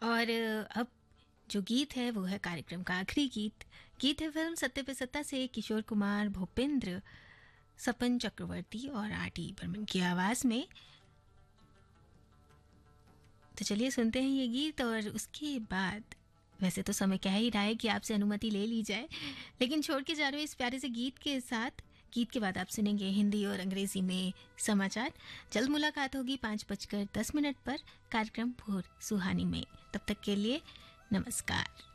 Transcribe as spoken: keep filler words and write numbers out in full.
और अब जो गीत है वो है कार्यक्रम का आखिरी गीत। गीत है फिल्म सत्ते पे सत्ता से किशोर कुमार, भूपेंद्र, सपन चक्रवर्ती और आर डी बर्मन की आवाज़ में। तो चलिए सुनते हैं ये गीत और उसके बाद वैसे तो समय कह ही रहा है कि आपसे अनुमति ले ली जाए, लेकिन छोड़ के जा रहे हो इस प्यारे से गीत के साथ। गीत के बाद आप सुनेंगे हिंदी और अंग्रेजी में समाचार। जल्द मुलाकात होगी पाँच बजकर दस मिनट पर कार्यक्रम भोर सुहानी में। तब तक के लिए नमस्कार।